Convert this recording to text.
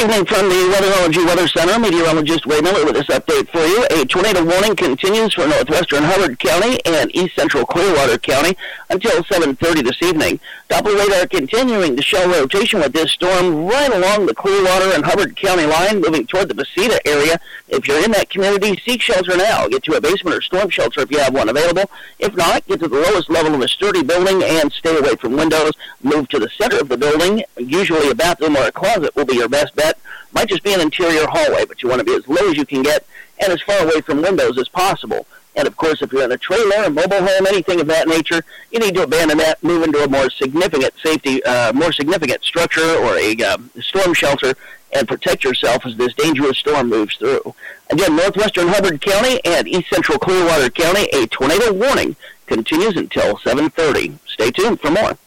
evening from the Weatherology Weather Center. Meteorologist Wade Miller with this update for you. A tornado warning continues for northwestern Hubbard County and east central Clearwater County until 7:30 this evening. Doppler radar continuing to show rotation with this storm right along the Clearwater and Hubbard County line, moving toward the Bethesda area. If you're in that community, seek shelter now. Get to a basement or storm shelter if you have one available. If not, get to the lowest level of a sturdy building and stay away from windows. Move to the center of the building. Usually a bathroom or a closet will be your best bet. Might just be an interior hallway, but you want to be as low as you can get and as far away from windows as possible. And, of course, if you're in a trailer, a mobile home, anything of that nature, you need to abandon that, move into a more significant structure or a storm shelter, and protect yourself as this dangerous storm moves through. Again, northwestern Hubbard County and east central Clearwater County, a tornado warning continues until 7:30. Stay tuned for more.